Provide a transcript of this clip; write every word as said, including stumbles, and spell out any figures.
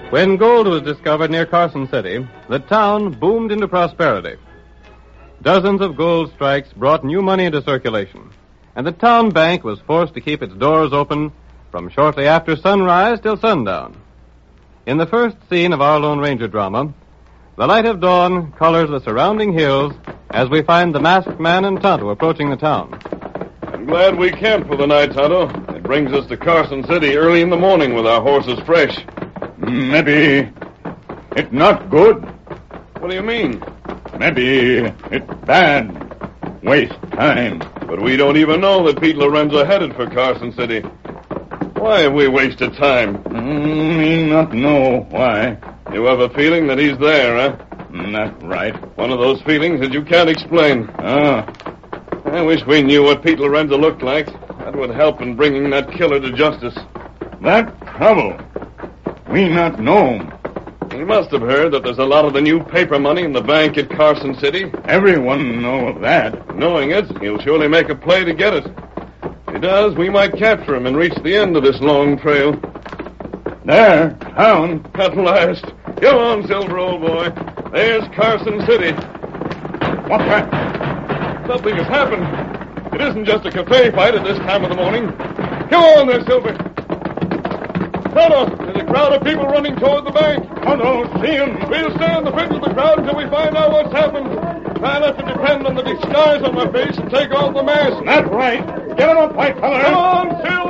When gold was discovered near Carson City, the town boomed into prosperity. Dozens of gold strikes brought new money into circulation, and the town bank was forced to keep its doors open from shortly after sunrise till sundown. In the first scene of our Lone Ranger drama, the light of dawn colors the surrounding hills as we find the masked man and Tonto approaching the town. I'm glad we camped for the night, Tonto. It brings us to Carson City early in the morning with our horses fresh. Maybe it's not good. What do you mean? Maybe it's bad. Waste time. But we don't even know that Pete Lorenzo headed for Carson City. Why have we wasted time? Mm, me not know why. You have a feeling that he's there, huh? That's right. One of those feelings that you can't explain. Ah. I wish we knew what Pete Lorenzo looked like. That would help in bringing that killer to justice. That trouble. We not know. He must have heard that there's a lot of the new paper money in the bank at Carson City. Everyone know that. Knowing it, he'll surely make a play to get it. If he does, we might capture him and reach the end of this long trail. There, town. At last. Come on, Silver, old boy. There's Carson City. What's that? Something has happened. It isn't just a cafe fight at this time of the morning. Come on there, Silver. Tonto, there's a crowd of people running toward the bank. Tonto, see him. We'll stay in the fringe of the crowd until we find out what's happened. Try not to depend on the disguise on my face and take off the mask. That's right. Get him up, white feller. Come on, Silver!